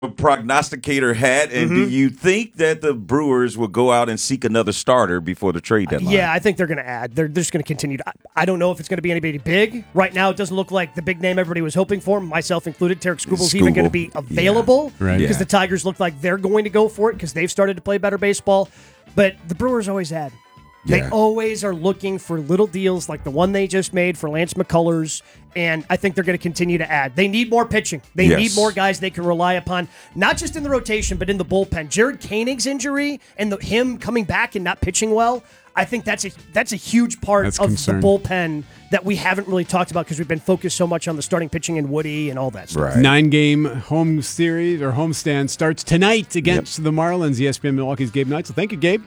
a prognosticator hat, and do you think that the Brewers will go out and seek another starter before the trade deadline? Yeah, I think they're going to add. They're just going to continue. I don't know if it's going to be anybody big. Right now, it doesn't look like the big name everybody was hoping for, myself included. Tarek Skubal's even going to be available because the Tigers look like they're going to go for it because they've started to play better baseball. But the Brewers always add. They always are looking for little deals like the one they just made for Lance McCullers, and I think they're going to continue to add. They need more pitching. They need more guys they can rely upon, not just in the rotation, but in the bullpen. Jared Koenig's injury and him coming back and not pitching well, I think that's a huge part of the bullpen that we haven't really talked about because we've been focused so much on the starting pitching and Woody and all that stuff. Right. 9-game home series or homestand starts tonight against the Marlins. ESPN Milwaukee's Gabe Knight. So thank you, Gabe.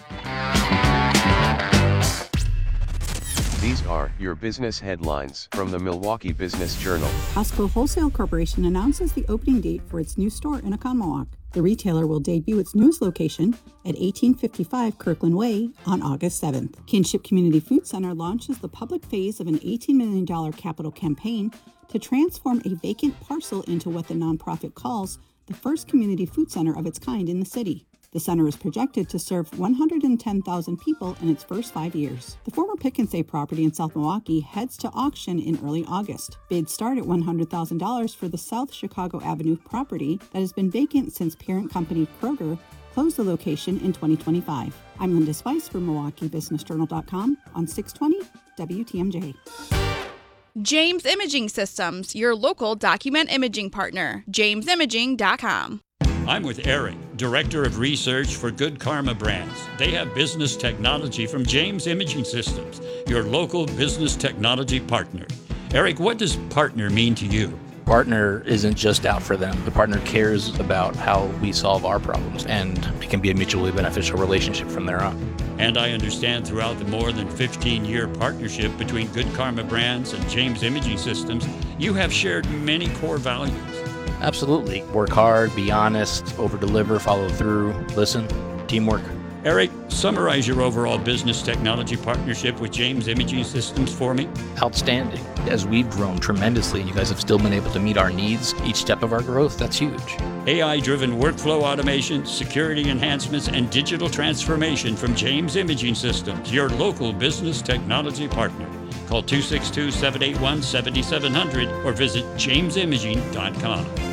These are your business headlines from the Milwaukee Business Journal. Costco Wholesale Corporation announces the opening date for its new store in Oconomowoc. The retailer will debut its newest location at 1855 Kirkland Way on August 7th. Kinship Community Food Center launches the public phase of an $18 million capital campaign to transform a vacant parcel into what the nonprofit calls the first community food center of its kind in the city. The center is projected to serve 110,000 people in its first 5 years. The former Pick and Save property in South Milwaukee heads to auction in early August. Bids start at $100,000 for the South Chicago Avenue property that has been vacant since parent company Kroger closed the location in 2025. I'm Linda Spice for MilwaukeeBusinessJournal.com on 620 WTMJ. James Imaging Systems, your local document imaging partner. JamesImaging.com. I'm with Eric, Director of Research for Good Karma Brands. They have business technology from James Imaging Systems, your local business technology partner. Eric, what does partner mean to you? Partner isn't just out for them. The partner cares about how we solve our problems, and it can be a mutually beneficial relationship from there on. And I understand throughout the more than 15-year partnership between Good Karma Brands and James Imaging Systems, you have shared many core values. Absolutely. Work hard, be honest, over-deliver, follow through, listen, teamwork. Eric, summarize your overall business technology partnership with James Imaging Systems for me. Outstanding. As we've grown tremendously and you guys have still been able to meet our needs each step of our growth, that's huge. AI-driven workflow automation, security enhancements, and digital transformation from James Imaging Systems, your local business technology partner. Call 262-781-7700 or visit jamesimaging.com.